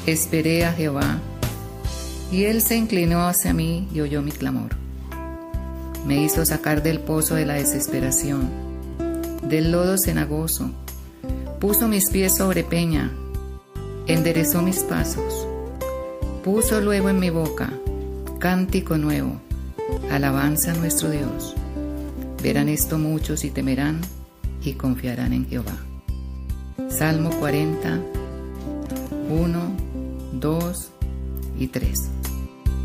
esperé a Jehová, y él se inclinó hacia mí y oyó mi clamor. Me hizo sacar del pozo de la desesperación, del lodo cenagoso, puso mis pies sobre peña, enderezó mis pasos, puso luego en mi boca cántico nuevo, alabanza a nuestro Dios. Verán esto muchos y temerán y confiarán en Jehová. Salmo 40, 1, 2 y 3.